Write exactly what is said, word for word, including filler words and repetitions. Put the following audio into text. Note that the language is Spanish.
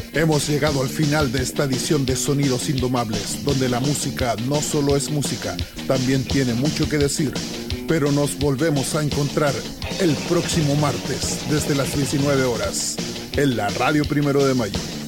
Hemos llegado al final de esta edición de Sonidos Indomables, donde la música no solo es música, también tiene mucho que decir. Pero nos volvemos a encontrar el próximo martes desde las diecinueve horas en la Radio Primero de Mayo.